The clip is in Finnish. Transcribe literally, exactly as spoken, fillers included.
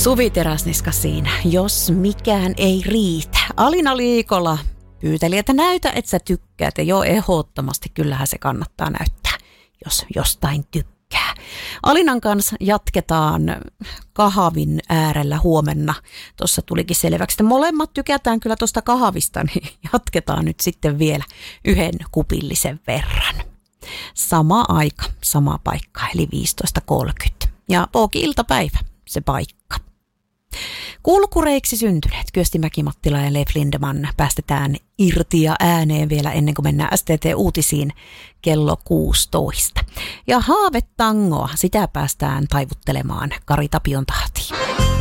Suvi Teräsniska siinä, jos mikään ei riitä. Alina Liikola pyyteli, että näytä, että sä tykkäät. Ja joo, ehdottomasti kyllähän se kannattaa näyttää, jos jostain tykkää. Alinan kanssa jatketaan kahvin äärellä huomenna. Tuossa tulikin selväksi, että molemmat tykätään kyllä tuosta kahvista, niin jatketaan nyt sitten vielä yhden kupillisen verran. Sama aika, sama paikka, eli viisitoista kolmekymmentä. Ja Pooki iltapäivä, se paikka. Kulkureiksi syntyneet Kyösti Mäki-Mattila ja Leif Lindeman päästetään irti ja ääneen vielä ennen kuin mennään S T T-uutisiin kello kuusitoista. Ja haavetangoa, sitä päästään taivuttelemaan Kari Tapion tahtiin.